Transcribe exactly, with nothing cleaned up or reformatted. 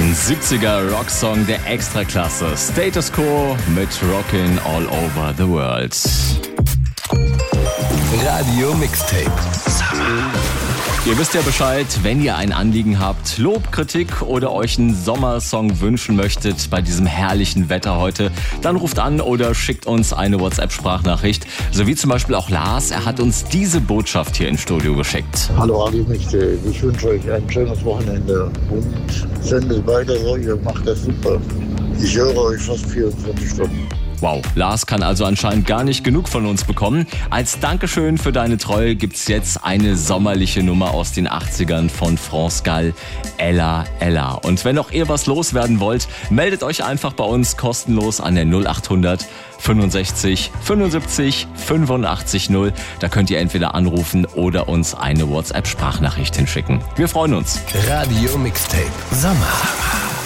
Ein siebziger Rocksong der Extraklasse. Status Quo mit Rockin' All Over the World. Radio Mixtape. Summer. Ihr wisst ja Bescheid, wenn ihr ein Anliegen habt, Lob, Kritik oder euch einen Sommersong wünschen möchtet bei diesem herrlichen Wetter heute, dann ruft an oder schickt uns eine WhatsApp-Sprachnachricht. So wie zum Beispiel auch Lars, er hat uns diese Botschaft hier ins Studio geschickt. Hallo Radio Mixtape, ich wünsche euch ein schönes Wochenende und sendet weiter so, ihr macht das super. Ich höre euch fast vierundzwanzig Stunden. Wow, Lars kann also anscheinend gar nicht genug von uns bekommen. Als Dankeschön für deine Treue gibt's jetzt eine sommerliche Nummer aus den achtzigern von France Gall, Ella Ella. Und wenn auch ihr was loswerden wollt, meldet euch einfach bei uns kostenlos an der null acht hundert fünfundsechzig fünfundsiebzig fünfundachtzig null. Da könnt ihr entweder anrufen oder uns eine WhatsApp-Sprachnachricht hinschicken. Wir freuen uns. Radio Mixtape Sommer.